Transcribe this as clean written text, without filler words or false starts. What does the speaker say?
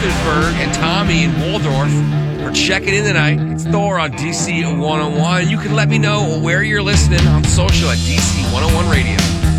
Gaithersburg and Tommy in Waldorf are checking in tonight. It's Thor on DC 101. You can let me know where you're listening on social at DC 101 Radio.